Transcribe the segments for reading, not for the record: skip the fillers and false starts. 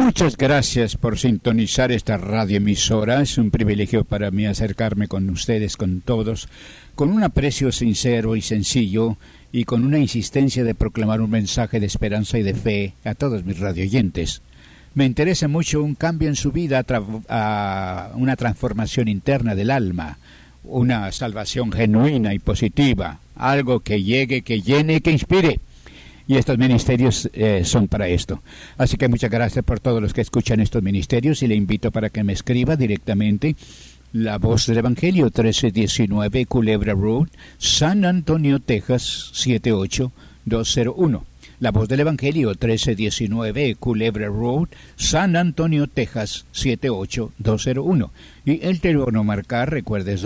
Muchas gracias por sintonizar esta radioemisora. Es un privilegio para mí acercarme con ustedes, con todos, con un aprecio sincero y sencillo y con una insistencia de proclamar un mensaje de esperanza y de fe a todos mis radioyentes. Me interesa mucho un cambio en su vida, una transformación interna del alma, una salvación genuina y positiva, algo que llegue, que llene, que inspire. Y estos ministerios son para esto. Así que muchas gracias por todos los que escuchan estos ministerios y le invito para que me escriba directamente. La Voz del Evangelio, 1319 Culebra Road, San Antonio, Texas, 78201. La Voz del Evangelio, 1319 Culebra Road, San Antonio, Texas, 78201. Y el teléfono a marcar, recuerdes,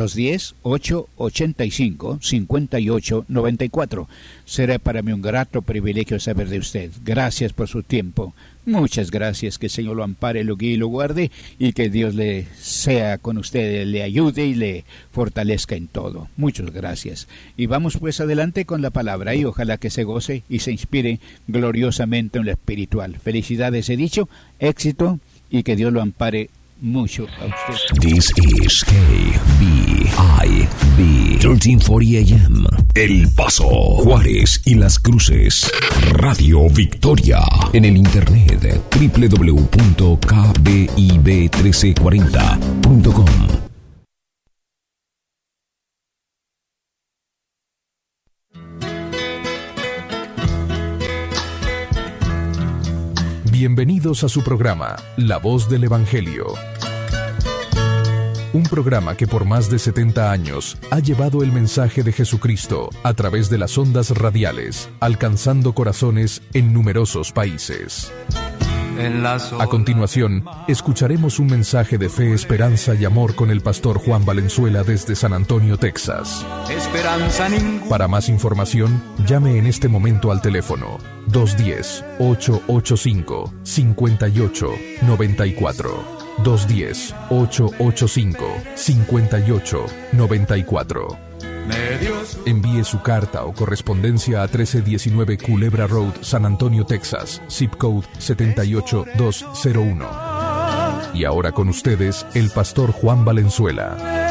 210-885-5894. Será para mí un grato privilegio saber de usted. Gracias por su tiempo. Muchas gracias. Que el Señor lo ampare, lo guíe y lo guarde. Y que Dios le sea con usted, le ayude y le fortalezca en todo. Muchas gracias. Y vamos pues adelante con la palabra. Y ojalá que se goce y se inspire gloriosamente en lo espiritual. Felicidades, he dicho, éxito y que Dios lo ampare mucho a usted. This is KBIB 1340 AM. El Paso, Juárez y Las Cruces. Radio Victoria. En el internet www.kbib1340.com. Bienvenidos a su programa, La Voz del Evangelio. Un programa que por más de 70 años ha llevado el mensaje de Jesucristo a través de las ondas radiales, alcanzando corazones en numerosos países. A continuación, escucharemos un mensaje de fe, esperanza y amor con el pastor Juan Valenzuela desde San Antonio, Texas. Para más información, llame en este momento al teléfono 210-885-5894. 210-885-5894. Envíe su carta o correspondencia a 1319 Culebra Road, San Antonio, Texas, zip code 78201. Y ahora con ustedes, el pastor Juan Valenzuela.